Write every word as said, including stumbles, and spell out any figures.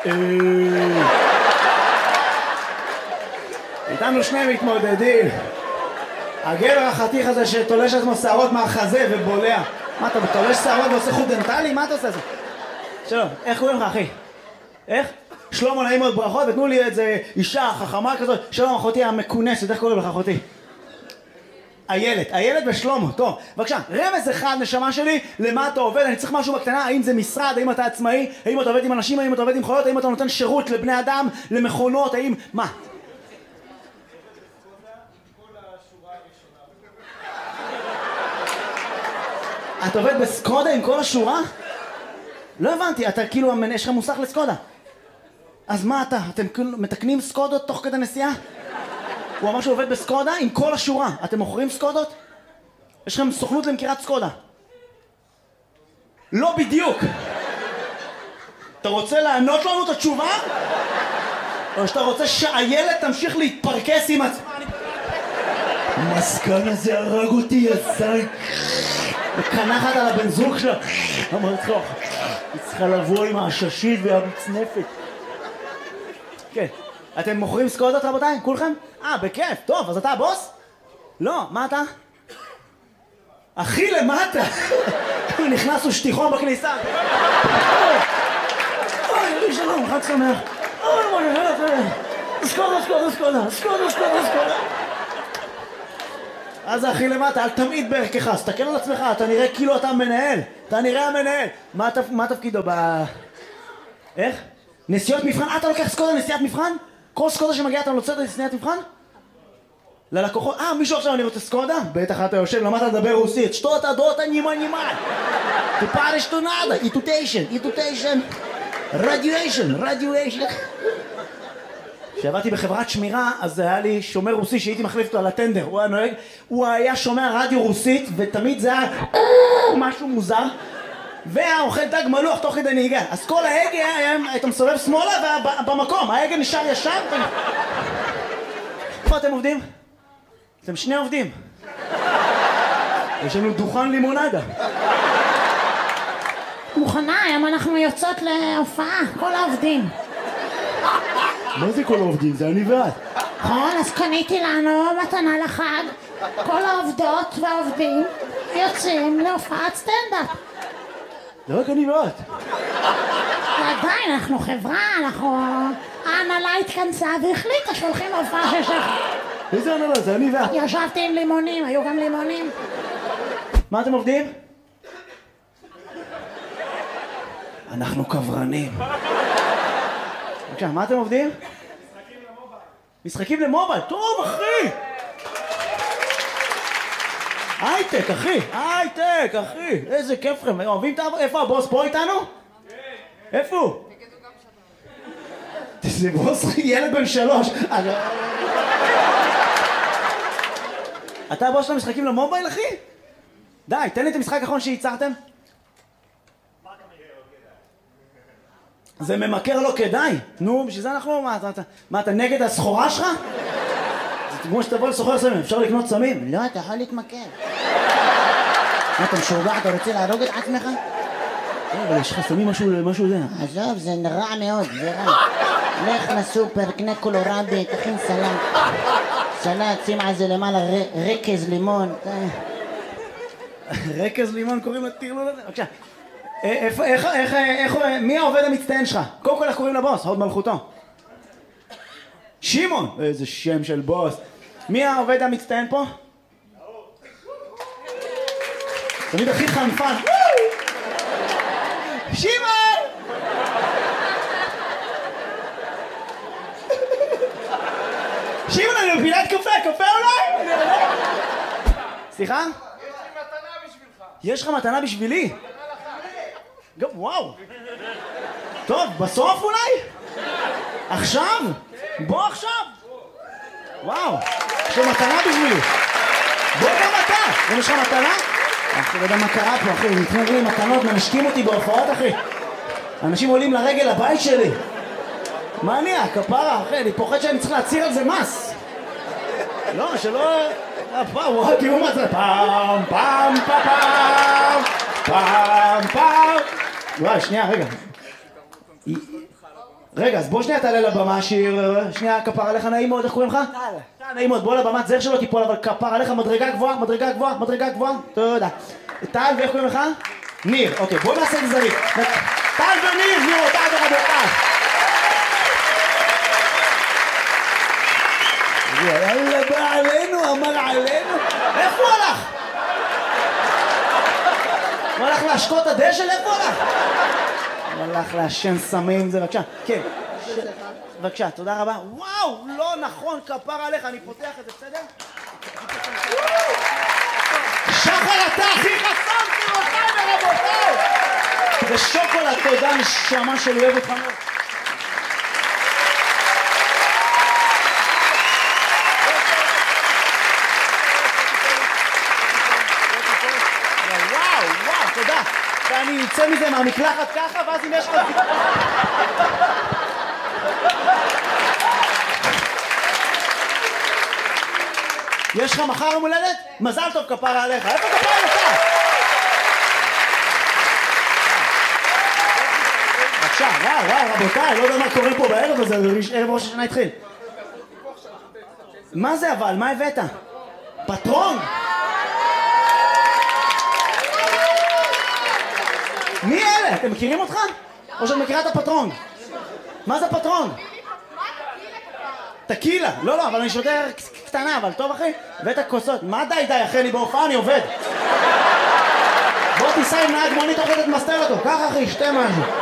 איתנו שני מתמודדים. הגבר החתיך הזה שתולש עצמו שערות מהחזה ובולע. מה, אתה תולש שערות ועושה חוט דנטלי? מה אתה עושה זה? שלום, איך קוראים לך, אחי? איך? שלמה, נעים מאוד, ברכות, ותנו לי איזה אישה חכמה כזאת. שלום, אחותי המכונסת, איך קוראים לך, אחותי? איילת, איילת ושלמה, טוב. בבקשה, רמז אחד, נשמה שלי, למה אתה עובד? אני צריך משהו בקטנה, האם זה משרד, האם אתה עצמאי, האם אתה עובד עם אנשים, האם אתה עובד עם חולות, האם אתה נותן שירות לבני אדם, למכונות, האם... מה? אתה עובד בסקודה עם כל השורה? לא הבנתי, אתה כאילו, יש לך מוסך לסקודה. אז מה אתה? אתם כאילו מתקנים סקודות תוך כדי נסיעה? הוא אמר שהוא עובד בסקודה עם כל השורה. אתם מוכרים סקודות? יש לכם סוכנות למכירת סקודה. לא בדיוק. אתה רוצה לענות לנו את התשובה? או שאתה רוצה שהילד תמשיך להתפרקס עם עצמה? המסכן הזה הרג אותי, יזן. וקנחת על הבן זוג שלה. אמרת לך, היא צריכה לבוא עם הששית והמצנפת. כן. אתם מוכרים סקודות רבותיי? כולכם? אה, בכיף. טוב, אז אתה הבוס? לא, מה אתה? הכי למטה. נכנסו שטיחון בכניסה. אוי, שלום, חג שמח. אוי, מה נהלת? סקודה, סקודה, סקודה, סקודה, סקודה, סקודה. אז הכי למטה, אל תמיד בערכך, סתכל על עצמך, אתה נראה כאילו אתה מנהל. אתה נראה המנהל. מה תפקידו ב... איך? נסיעות מבחן? אתה לוקח סקודה נסיעת מבחן? כל סקודה שמגיעה אתה נוצאת לסניית מבחן? ללקוחות? אה, מישהו עכשיו אני רוצה סקודה? בטח אתה יושב, למדת לדבר רוסית. שטות הדות הנימה נימה. תפארש תונדה, איטוטיישן, איטוטיישן. רדיואשן, רדיואשן. כשעבדתי בחברת שמירה, אז היה לי שומר רוסי שהייתי מחליף אותו על הטנדר. הוא היה נוהג, הוא היה שומע רדיו רוסית, ותמיד זה היה משהו מוזר. והיה אוכל דג מלוח תוך כדי נהיגה. אז כל ההגה היית מסובב שמאלה ובמקום, ההגה נשאר ישר. איפה אתם עובדים? אתם שני עובדים. יש לנו דוכן לימונדה. מוכנה, היום אנחנו יוצאות להופעה, כל העובדים. מה זה כל העובדים? זה אני ואת. נכון, אז קניתי לנו מתנה לחג. כל העובדות והעובדים יוצאים להופעת סטנדאפ. זה רק אני ואת. עדיין, אנחנו חברה, אנחנו... ההנהלה התכנסה והחליטה שהולכים להופעה של שחר. איזה הנהלה? זה אני ואת. ישבתי עם לימונים, היו גם לימונים. מה אתם עובדים? אנחנו קברנים. בבקשה, מה אתם עובדים? משחקים למובייל. משחקים למובייל? טוב, אחי! הייטק, אחי! הייטק, אחי! איזה כיף לכם. אוהבים את העבודה? איפה הבוס? פה איתנו? כן. איפה הוא? זה בוס ילד בן שלוש. אתה הבוס של המשחקים למובייל, אחי? די, תן לי את המשחק האחרון שייצרתם. זה ממכר לא כדאי. נו, בשביל זה אנחנו... מה, אתה, מה, אתה נגד הסחורה שלך? זה כמו שתבוא לסוחר סמים, אפשר לקנות סמים? לא, אתה יכול להתמכר. מה, אתה משוגע? אתה רוצה להרוג את עצמך? אבל יש לך סמים משהו זה. עזוב, זה רע מאוד, זה רע. לך לסופר, קנה קולורבי, תכין סלט. סלט, שים על זה למעלה רקז לימון. רקז לימון קוראים לטרלול הזה? בבקשה. איך, איך, איך, איך, מי העובד המצטיין שלך? קודם כל איך קוראים לבוס? הוד מלכותו. שמעון! איזה שם של בוס. מי העובד המצטיין פה? תמיד הכי חנפן. שמעון! שמעון, אני בפינת קפה, קפה אולי? סליחה? יש לי מתנה בשבילך. יש לך מתנה בשבילי? וואו. טוב, בסוף אולי? עכשיו? בוא עכשיו. וואו, יש לך מתנה בשבילי. בוא גם אתה. גם יש לך מתנה? אחי, לא יודע מה קרה פה, אחי. נתנו לי מתנות, מנשקים אותי בהופעות, אחי. אנשים עולים לרגל הבית שלי. מה אני? הכפרה, אחי. אני פוחד שאני צריך להציר על זה מס. לא, שלא... וואו, תראו מה זה. פעם, פעם, פעם, פעם, פעם. וואי, שנייה, רגע. רגע, אז בוא שנייה תעלה לבמה, שיר, שנייה, כפר עליך, נעים מאוד, איך קוראים לך? טל. טל, נעים מאוד, בוא לבמה, זר שלא תיפול, אבל כפר עליך, מדרגה גבוהה, מדרגה גבוהה, מדרגה גבוהה, תודה. טל, ואיך קוראים לך? ניר, אוקיי, בוא נעשה את זריק. טל וניר, גבירותיי ורבותיי. יאללה, בא עלינו, אמר עלינו. איפה הוא הלך? הוא הלך להשקות הדשא? איפה הוא הלך? הוא הלך לעשן סמים, זה בבקשה. כן. בבקשה, תודה רבה. וואו, לא נכון, כפר עליך, אני פותח את זה, בסדר? שחר, אתה הכי חסם, גבירותיי ורבותיי! זה שוקולד, תודה, נשמה שלי, אוהב אותך מאוד. תודה, ואני אצא מזה מהמקלחת ככה, ואז אם יש לך... יש לך מחר יום הולדת? מזל טוב כפרה עליך, איפה כפרה עליך? בבקשה, וואו, וואו, רבותיי, לא יודע מה קורה פה בערב הזה, ערב ראש השנה התחיל. מה זה אבל? מה הבאת? פטרון? מי אלה? אתם מכירים אותך? או שאת מכירה את הפטרון? מה זה פטרון? טקילה. לא, לא, אבל אני שותה קטנה, אבל טוב אחי? ואת הכוסות. מה די די אחי? אני בהופעה, אני עובד. בוא תיסע עם נהג מונית, אוכלת מסתר אותו. ככה אחי, שתה משהו.